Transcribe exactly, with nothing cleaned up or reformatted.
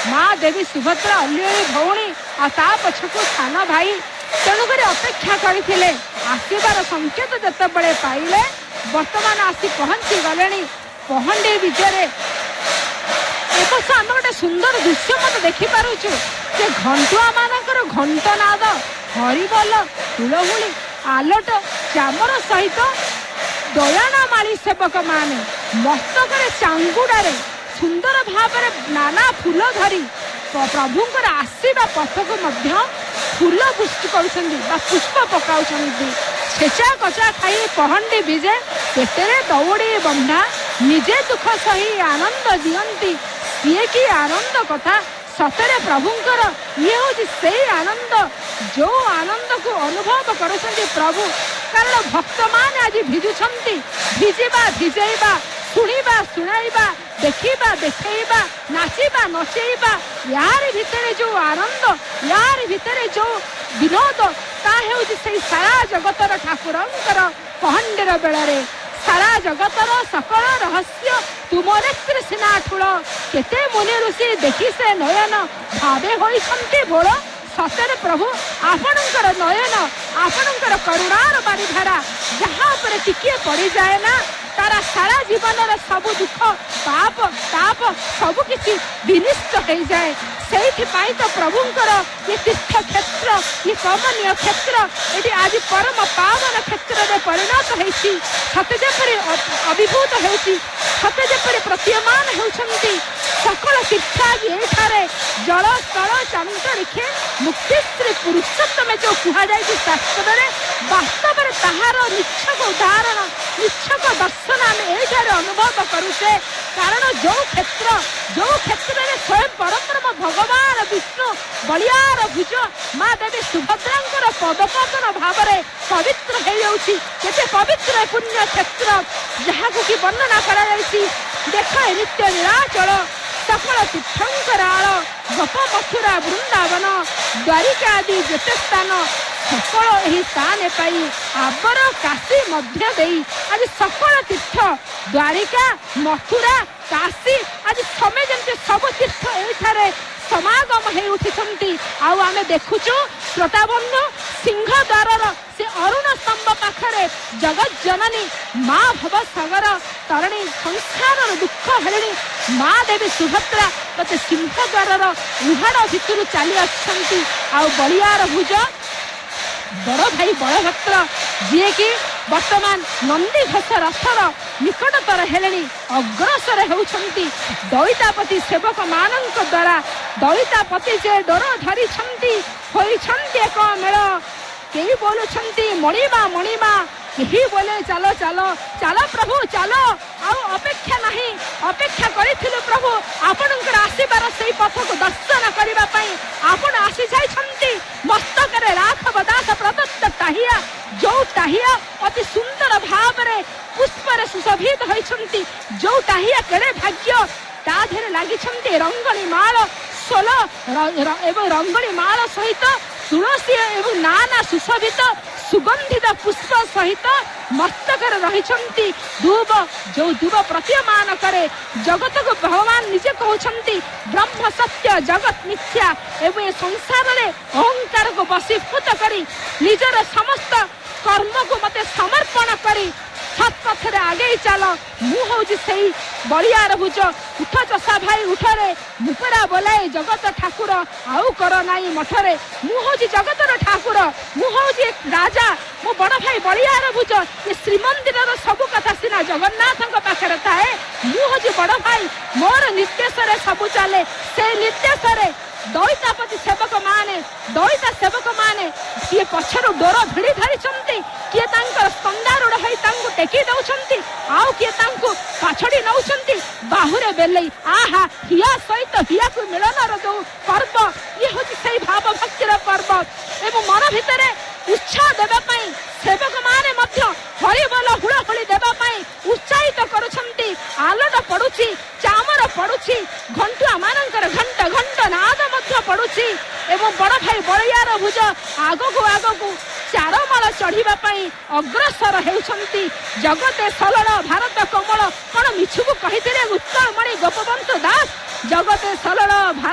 माँ देवी सुभद्रा अल्ली भौणी आ ता पछकु सान भाई तेणुक अपेक्षा करते आसबार संकेत जिते पाइले वर्तमान आसी पहुंची गले पहंडी विजय एवं आम गोटे सुंदर दृश्य मत देखिपुचु जे घंटुआ मानकर घंट नाद हरिबोल हुलहुली आलोट चामर सहित दयाना माली सेवक माने मस्तक चांगुड़े सुंदर भाव नाना फूल धरी प्रभुंर आसवा पथ को फूल पुष्टि कर पुष्प पकाऊ छेचा कचा खाई पहंडी विजे पेटेरे दौड़ी बंधा निजे दुख सही आनंद दियंती ये कि आनंद कथा सतरे प्रभुंकर ये हूँ से आनंद जो आनंद को अनुभव कर प्रभु कारण भक्त मान आज भिजुंट भिजा भिजेबा शुणा शुणाइबा देखा देखा नाचवा नचेबा यार भितर जो आनंद यार भितर जो विनोद ताहूँ से सारा जगतर ठाकुरंकर पहंडीर बेड़े सारा जगतर सकल रहस्य तुम नेत्र सिना ठूल केते मुनि ऋषि देखी से नयन भावे होइछन्ति बोल सतरे प्रभु आपणकर नयन आपणकर करुणार बारिधारा जहाँ पर टिके पड़ जाए ना तारा सारा जीवन सब दुख पाप ताप सब किसी विनिष्ट हो जाए से तो प्रभुंकर ये तीर्थ क्षेत्र ये कमनीय क्षेत्र ये आज परम पावन क्षेत्र में परिणत होती सते जेपरी अभिभूत होती सते जेपरी प्रतीयमान होती सकल तीर्थ आज ये जल स्थल चांतरिखे मुक्तिश्री पुरुषोत्तम जो कहुई शास्त्र में वास्तव में ताहार निच्छक उदाहरण निच्छक दर्शन आम ये अनुभव करुचे कारण जो क्षेत्र जो क्षेत्र में स्वयं परब्रह्म भगवान विष्णु बलियार भुज माँ देवी सुभद्रा पदपतन भाव में पवित्र हो जाऊँगी केते पवित्र पुण्य क्षेत्र जहाँ कि वर्णना कर देख नित्य निराचल सकल तीर्थंकराल गोप मथुरा वृंदावन द्वारिका आदि जेते स्थान सकल यही स्थान पाई आबर काशी मध्य देई आज सकल तीर्थ द्वारिका मथुरा काशी आज समय जमती सब तीर्थ ये समागम हो उठी आउ आमे देखुचु श्रोताबंधु सिंह द्वार से अरुण स्तंभ पाखरे जगत जननी माँ भव सागर तरणी संसार दुख हेणी माँ देवी सुभद्रा ते सिंह द्वार उहाड़ भितर चली आछंती आउ बलियार भुज बड़ भाई बलभद्र जी कि वर्तमान नंदी घोष रथर निकटतर हेले अग्रसर होती दलितापति सेवक मान द्वारा दलितापति जे डर धरी एक मेल कई बोलुंट मणिमा मणिमा कही बोले चलो चलो चलो प्रभु चलो आउ अपेक्षा नहीं अपेक्षा करिथिलु प्रभु आपणकर आसीबार से पथ को दर्शन करने आपण आसी जाइछन्ति मस्तक राघव दास प्रदत्त टाहिया जो टाहिया अति सुंदर भाव में पुष्प सुशोभित होइछन्ति जो टाहिया केड़े भाग्य ता धेरे लागिछन्ति रंगणी माल सोल एवं रंगणी माल सहित तुलसी एवं नाना सुशोभित सुगंधित पुष्प सहित मस्तक रही दूब जो दूब प्रतीयमान करे जगत को भगवान निजे कहते ब्रह्म सत्य जगत मिथ्या एवं संसार में अहंकार को वशीभूत करी निजर समस्त कर्म को मते समर्पण करी सत्पथरे आगे चल मुझे से बलियार भुज उठ चषा भाई उठरे मुपरा बोलाए जगत ठाकुर आउ कर नाई मठरे मुझे जगतर ठाकुर मुझे राजा मो बड़ भाई बलियार भुज ये श्रीमंदिर सबू कथा सीना जगन्नाथ पाखे थाए मुझे बड़ भाई मोर निर्देश सबू चले से निर्देश दलितापति सेवक माने दलिता सेवक माने किए पछर डोर भिड़ी धरी किए स्कंदारूढ़ हो टेकी दौरान आउ किए पाछड़ी नौ बाहुरे बेलई आहा हिया सहित हिया को मिलन जो पर्व ये हूँ से भाव भक्तिर पर्व एवं मन भितर उत्साह देवाई सेवक माने हरिबोल हुड़हुड़ी देवाई उत्साहित करुछंती आलोट पड़ुची चामर पड़ुची घंटुआ मानकर घंट घंट नाद मध्य पड़ुची एवं बड़ भाई बलियार भुज आगक आगक चारमाल चढ़ीबा पई अग्रसर हेउछंती जगते सलल भारत कमल कौन मिछु को कहिथिले उत्तरमणि गोपबंधु दास जगते सलल